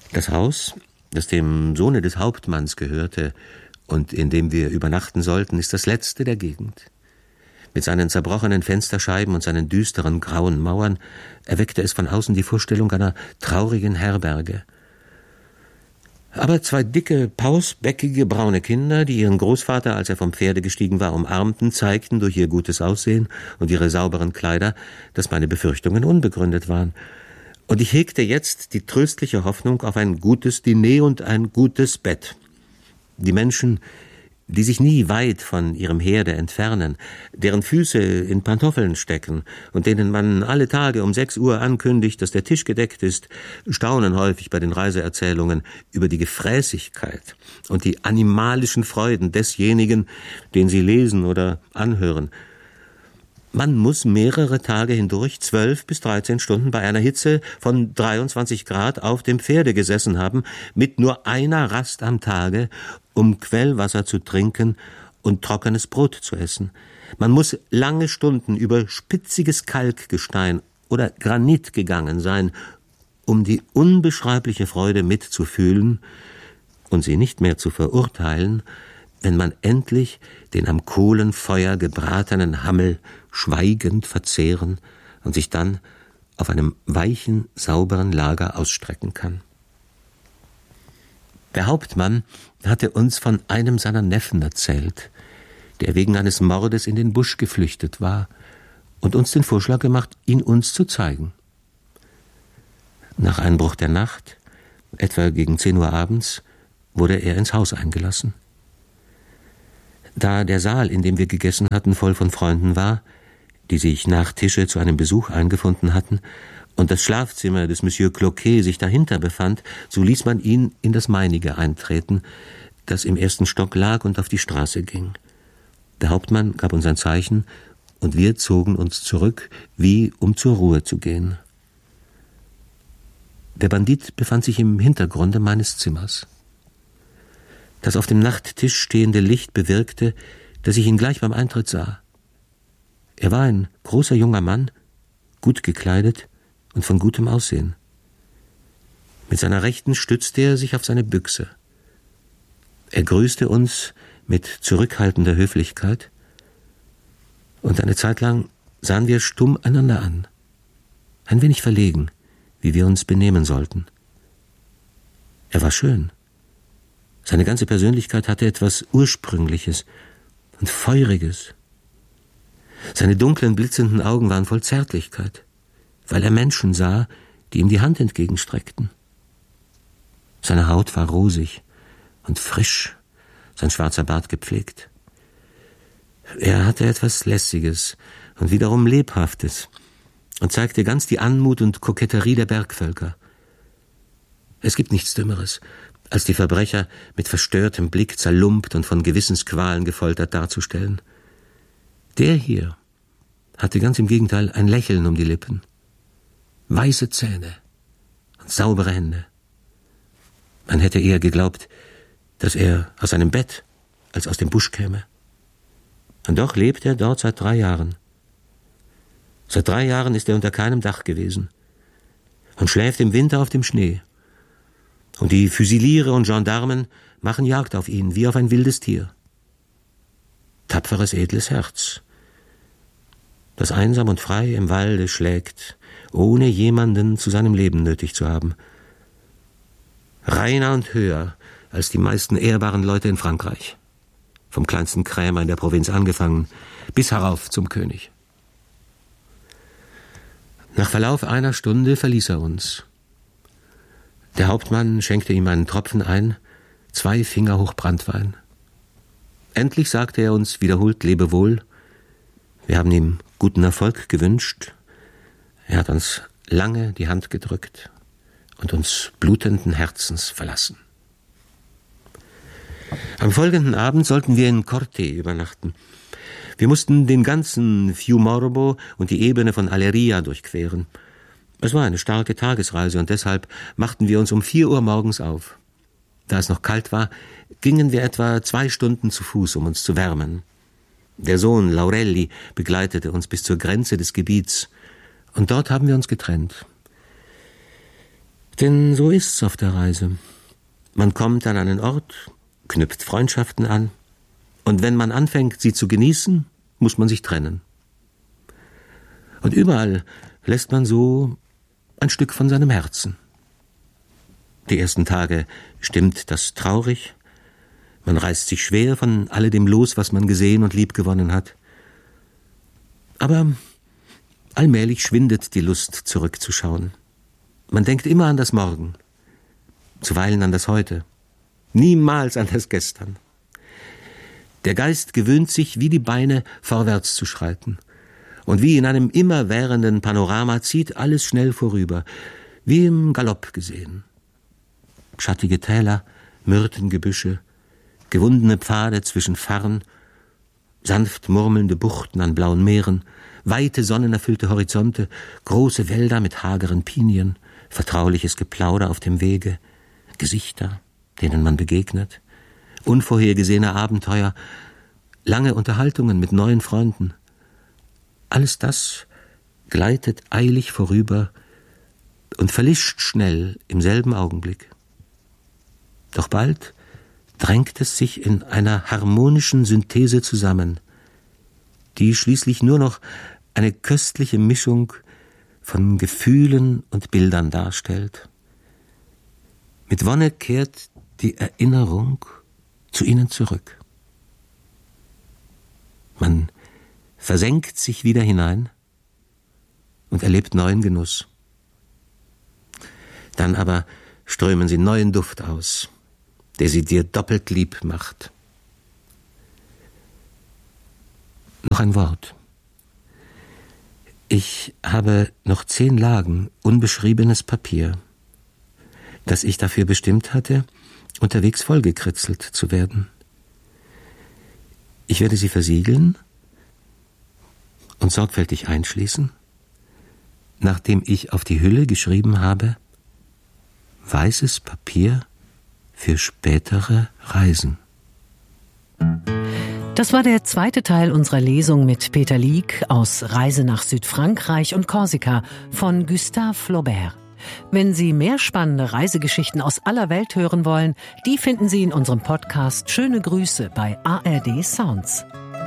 Das Haus, das dem Sohne des Hauptmanns gehörte und in dem wir übernachten sollten, ist das letzte der Gegend. Mit seinen zerbrochenen Fensterscheiben und seinen düsteren grauen Mauern erweckte es von außen die Vorstellung einer traurigen Herberge. Aber zwei dicke, pausbäckige, braune Kinder, die ihren Großvater, als er vom Pferde gestiegen war, umarmten, zeigten durch ihr gutes Aussehen und ihre sauberen Kleider, dass meine Befürchtungen unbegründet waren. Und ich hegte jetzt die tröstliche Hoffnung auf ein gutes Diner und ein gutes Bett. Die Menschen, die sich nie weit von ihrem Herde entfernen, deren Füße in Pantoffeln stecken und denen man alle Tage um 6 Uhr ankündigt, dass der Tisch gedeckt ist, staunen häufig bei den Reiseerzählungen über die Gefräßigkeit und die animalischen Freuden desjenigen, den sie lesen oder anhören. Man muss mehrere Tage hindurch 12 bis 13 Stunden bei einer Hitze von 23 Grad auf dem Pferde gesessen haben, mit nur einer Rast am Tage, um Quellwasser zu trinken und trockenes Brot zu essen. Man muss lange Stunden über spitziges Kalkgestein oder Granit gegangen sein, um die unbeschreibliche Freude mitzufühlen und sie nicht mehr zu verurteilen, wenn man endlich den am Kohlenfeuer gebratenen Hammel schweigend verzehren und sich dann auf einem weichen, sauberen Lager ausstrecken kann. Der Hauptmann hatte uns von einem seiner Neffen erzählt, der wegen eines Mordes in den Busch geflüchtet war und uns den Vorschlag gemacht, ihn uns zu zeigen. Nach Einbruch der Nacht, etwa gegen 10 Uhr abends, wurde er ins Haus eingelassen. Da der Saal, in dem wir gegessen hatten, voll von Freunden war, die sich nach Tische zu einem Besuch eingefunden hatten, und das Schlafzimmer des Monsieur Cloquet sich dahinter befand, so ließ man ihn in das meinige eintreten, das im 1. Stock lag und auf die Straße ging. Der Hauptmann gab uns ein Zeichen, und wir zogen uns zurück, wie um zur Ruhe zu gehen. Der Bandit befand sich im Hintergrunde meines Zimmers. Das auf dem Nachttisch stehende Licht bewirkte, dass ich ihn gleich beim Eintritt sah. Er war ein großer junger Mann, gut gekleidet und von gutem Aussehen. Mit seiner Rechten stützte er sich auf seine Büchse. Er grüßte uns mit zurückhaltender Höflichkeit, und eine Zeit lang sahen wir stumm einander an, ein wenig verlegen, wie wir uns benehmen sollten. Er war schön. Seine ganze Persönlichkeit hatte etwas Ursprüngliches und Feuriges. Seine dunklen, blitzenden Augen waren voll Zärtlichkeit, weil er Menschen sah, die ihm die Hand entgegenstreckten. Seine Haut war rosig und frisch, sein schwarzer Bart gepflegt. Er hatte etwas Lässiges und wiederum Lebhaftes und zeigte ganz die Anmut und Koketterie der Bergvölker. Es gibt nichts Dümmeres, als die Verbrecher mit verstörtem Blick zerlumpt und von Gewissensqualen gefoltert darzustellen. Der hier hatte ganz im Gegenteil ein Lächeln um die Lippen, weiße Zähne und saubere Hände. Man hätte eher geglaubt, dass er aus einem Bett als aus dem Busch käme. Und doch lebt er dort seit 3 Jahren. Seit 3 Jahren ist er unter keinem Dach gewesen und schläft im Winter auf dem Schnee. Und die Füsiliere und Gendarmen machen Jagd auf ihn, wie auf ein wildes Tier. Tapferes, edles Herz, das einsam und frei im Walde schlägt, ohne jemanden zu seinem Leben nötig zu haben. Reiner und höher als die meisten ehrbaren Leute in Frankreich. Vom kleinsten Krämer in der Provinz angefangen, bis herauf zum König. Nach Verlauf einer Stunde verließ er uns. Der Hauptmann schenkte ihm einen Tropfen ein, 2 Finger hoch Branntwein. Endlich sagte er uns wiederholt Lebewohl. Wir haben ihm guten Erfolg gewünscht. Er hat uns lange die Hand gedrückt und uns blutenden Herzens verlassen. Am folgenden Abend sollten wir in Corte übernachten. Wir mussten den ganzen Fiumorbo und die Ebene von Aleria durchqueren. Es war eine starke Tagesreise und deshalb machten wir uns um 4 Uhr morgens auf. Da es noch kalt war, gingen wir etwa 2 Stunden zu Fuß, um uns zu wärmen. Der Sohn Laurelli begleitete uns bis zur Grenze des Gebiets und dort haben wir uns getrennt. Denn so ist's auf der Reise. Man kommt an einen Ort, knüpft Freundschaften an, und wenn man anfängt, sie zu genießen, muss man sich trennen. Und überall lässt man so ein Stück von seinem Herzen. Die ersten Tage stimmt das traurig. Man reißt sich schwer von alledem los, was man gesehen und liebgewonnen hat. Aber allmählich schwindet die Lust, zurückzuschauen. Man denkt immer an das Morgen, zuweilen an das Heute, niemals an das Gestern. Der Geist gewöhnt sich, wie die Beine, vorwärts zu schreiten. Und wie in einem immerwährenden Panorama zieht alles schnell vorüber, wie im Galopp gesehen. Schattige Täler, Myrtengebüsche, gewundene Pfade zwischen Farren, sanft murmelnde Buchten an blauen Meeren, weite sonnenerfüllte Horizonte, große Wälder mit hageren Pinien, vertrauliches Geplauder auf dem Wege, Gesichter, denen man begegnet, unvorhergesehene Abenteuer, lange Unterhaltungen mit neuen Freunden. Alles das gleitet eilig vorüber und verlischt schnell im selben Augenblick. Doch bald drängt es sich in einer harmonischen Synthese zusammen, die schließlich nur noch eine köstliche Mischung von Gefühlen und Bildern darstellt. Mit Wonne kehrt die Erinnerung zu ihnen zurück. Man versenkt sich wieder hinein und erlebt neuen Genuss. Dann aber strömen sie neuen Duft aus, der sie dir doppelt lieb macht. Noch ein Wort. Ich habe noch 10 Lagen unbeschriebenes Papier, das ich dafür bestimmt hatte, unterwegs vollgekritzelt zu werden. Ich werde sie versiegeln und sorgfältig einschließen, nachdem ich auf die Hülle geschrieben habe: weißes Papier für spätere Reisen. Das war der zweite Teil unserer Lesung mit Peter Lieck aus Reise nach Südfrankreich und Korsika von Gustave Flaubert. Wenn Sie mehr spannende Reisegeschichten aus aller Welt hören wollen, die finden Sie in unserem Podcast Schöne Grüße bei ARD Sounds.